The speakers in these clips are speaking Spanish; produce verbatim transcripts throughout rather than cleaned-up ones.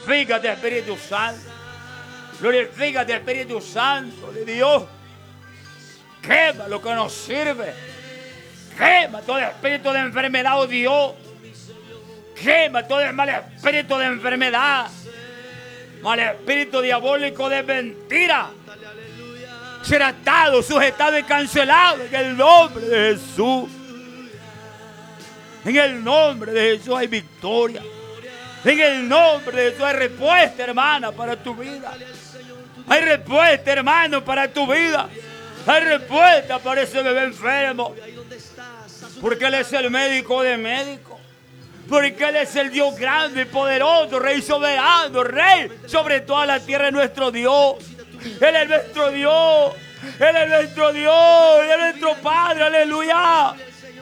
Glorifícate, Espíritu Santo. Glorifícate, Espíritu Santo de Dios. Quema lo que nos sirve. Quema todo espíritu de enfermedad, oh Dios. Quema todo el mal espíritu de enfermedad. Mal espíritu diabólico de mentira. Será atado, sujetado y cancelado en el nombre de Jesús. En el nombre de Jesús hay victoria. En el nombre de Jesús hay respuesta, hermana, para tu vida. Hay respuesta, hermano, para tu vida. Hay respuesta para ese bebé enfermo. Porque Él es el médico de médicos. Porque Él es el Dios grande y poderoso, Rey soberano, Rey sobre toda la tierra, es nuestro Dios. Él es nuestro Dios. Él es nuestro Dios. Él es nuestro Padre. Aleluya.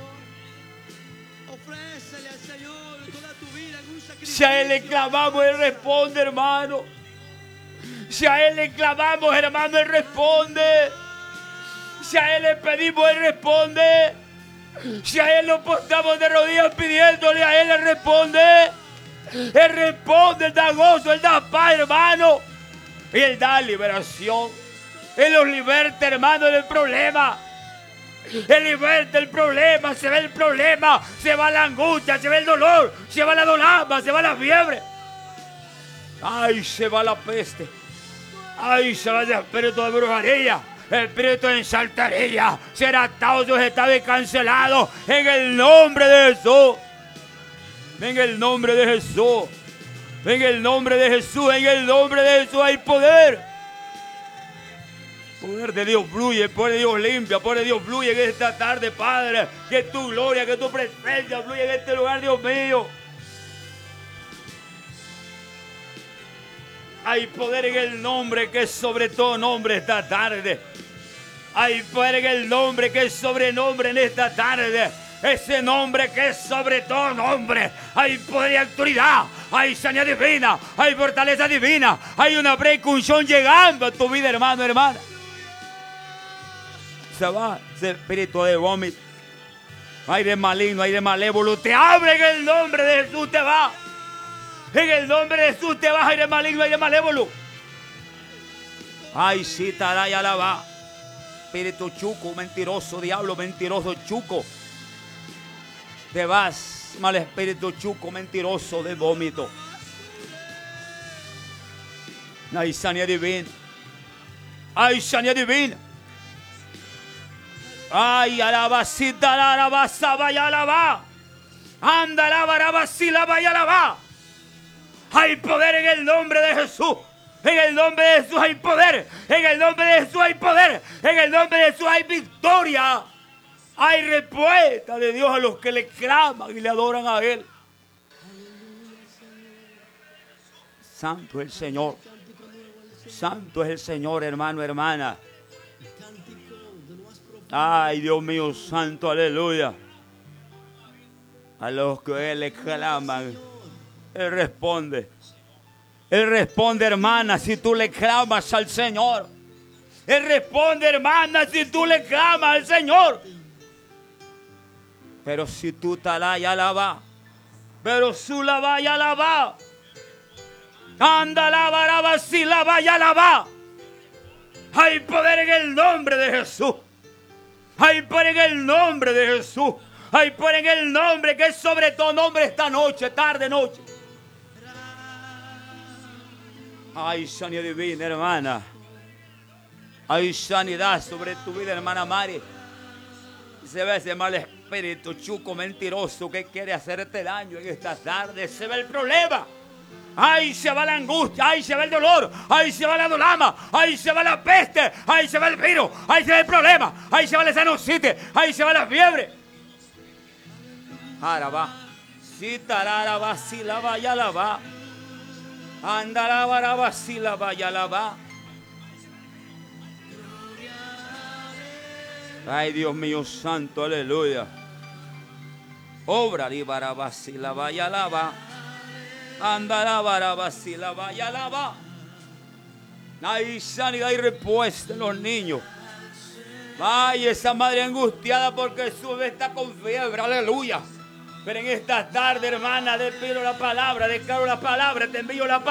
Si a Él le clamamos, Él responde, hermano. Si a Él le clamamos, hermano, Él responde. Si a Él le pedimos, Él responde. Si a Él nos postamos de rodillas pidiéndole, a Él le responde. Él responde, Él da gozo, Él da paz, hermano. Y Él da liberación. Él los liberta, hermano, del problema. Él liberta el problema, se ve el problema, se va la angustia, se ve el dolor, se va la dolama, se va la fiebre. Ay, se va la peste. Ay, se va el espíritu de brujería. El espíritu de ensaltería será atado, sujetado y cancelado en el nombre de Jesús. En el nombre de Jesús. En el nombre de Jesús. En el nombre de Jesús hay poder. Poder de Dios fluye, poder de Dios limpia, poder de Dios fluye en esta tarde, Padre. Que tu gloria, que tu presencia fluye en este lugar, Dios mío. Hay poder en el nombre que es sobre todo nombre esta tarde. Hay poder en el nombre que es sobre nombre en esta tarde. Ese nombre que es sobre todo nombre. Hay poder y autoridad. Hay sanidad divina. Hay fortaleza divina. Hay una precunción llegando a tu vida, hermano, hermana. Se va ese espíritu de vómito. Aire maligno, aire malévolo. Te abre en el nombre de Jesús, te va. En el nombre de Jesús te va, aire maligno, aire malévolo. Ay, sí, taray, alaba. Espíritu chuco, mentiroso, diablo, mentiroso, chuco. Te vas, mal espíritu chuco, mentiroso de vómito. Hay sanidad divina. Hay sanidad divina. Ay, alabacita, la alabaza, vaya alaba. Anda, la barabacila, vaya alaba. Hay poder en el nombre de Jesús. En el nombre de Jesús hay poder. En el nombre de Jesús hay poder. En el nombre de Jesús hay victoria. Hay respuesta de Dios a los que le claman y le adoran a Él. Santo es el Señor. Santo es el Señor, hermano, hermana. Ay, Dios mío, santo, aleluya. A los que Él le claman, Él responde. Él responde, hermana, si tú le clamas al Señor. Él responde, hermana, si tú le clamas al Señor. Pero si tú te la ya la va. Pero su la va ya la va. Anda la baraba si la va ya la va. Hay poder en el nombre de Jesús. Hay poder en el nombre de Jesús. Hay poder en el nombre que es sobre todo nombre esta noche, tarde, noche. Hay sanidad divina, hermana. Hay sanidad sobre tu vida, hermana Mari. Se ve ese mal espíritu chuco mentiroso que quiere hacerte daño en esta tarde. Se ve el problema. Ahí se va la angustia, ahí se va el dolor, ahí se va la dolama, ahí se va la peste, ahí se va el virus, ahí se va el problema, ahí se va la sinusitis, ahí se va la fiebre. Ahora va. Si tarara va, si la va, ya la va. Andará, va, va, si la va, ya la va. Ay, Dios mío santo, aleluya. Obra, y baraba, si la va, ya la va. Andará, baraba, si la va, ya la va. Hay sanidad y respuesta en los niños. Ay, esa madre angustiada porque su bebé está con fiebre, aleluya. Pero en esta tarde, hermana, te pido la palabra, declaro la palabra, te envío la palabra.